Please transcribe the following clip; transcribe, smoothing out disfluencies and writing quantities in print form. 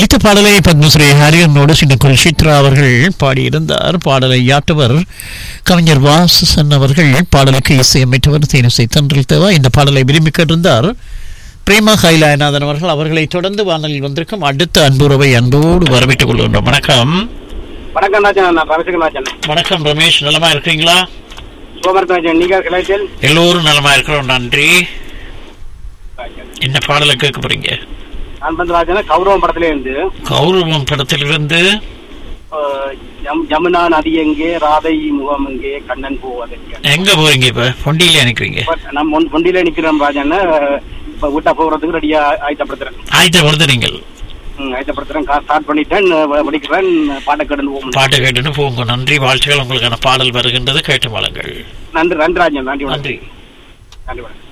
ஒலித்த பாடலை பத்மஸ்ரீ ஹரியனோடு சின்னக்குள் சித்ரா அவர்கள் பாடியிருந்தார். பாடலை யாற்றவர் கவிஞர் வாசன் அவர்கள். பாடலுக்கு இசையமைத்தவர் தேனிசை தென்றல் தேவா. இந்த பாடலை விரும்பி கேட்டிருந்தார் பிரேமா கைலாயநாதன் அவர்கள். அவர்களை தொடர்ந்து வானலில் வந்திருக்கும் அடுத்த அன்புறவை அன்போடு வரவேற்றுக் கொள்கின்றோம். வணக்கம். வணக்கம் ராஜன். நான் ரமேஷ் ராஜன். வணக்கம் ரமேஷ், நலமா இருக்கிறீங்களா? சோமர்ராஜன், நீங்க கலாய்ச்சல் எல்லோரும் நலமா இருக்கிறோம், நன்றி. என்ன பாடலை கேட்க போறீங்க? நான் வந்து ராஜனா கௌரவம் படத்துல இருந்து. கௌரவம் படத்திலிருந்து ஜமுனா நதி எங்கே, ராதை முகம் எங்கே, கண்ணன் போவதே. எங்க போறீங்க இப்ப? பொண்டியில நிக்கிறீங்க? நம்ம பொண்டியில நிக்கிறோம் ராஜன். இப்ப வீட்டா போகிறதுக்கு ரெடியா ஆயத்தப்படுத்துறேன். ஆயத்தப்படுத்துறீங்க? ஆயத்தப்படுத்துறேன், ஸ்டார்ட் பண்ணிட்டேன், படிக்கிறேன். பாட்டை கேட்டுன்னு போங்க. நன்றி, வாழ்த்துக்கள். உங்களுக்கான பாடல் வருகின்றது, கேட்டு வாழுங்கள். நன்றி ராஜன். நன்றி நன்றி. நன்றி.